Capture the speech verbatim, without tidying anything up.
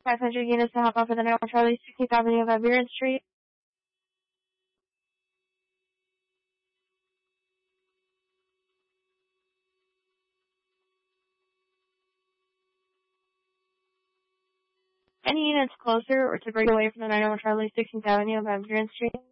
five hundred units to hop off of the nine one Charlie, sixteenth Avenue of Van Buren Street. Any units closer or to break away from the nine one Charlie, sixteenth Avenue of Van Buren Street?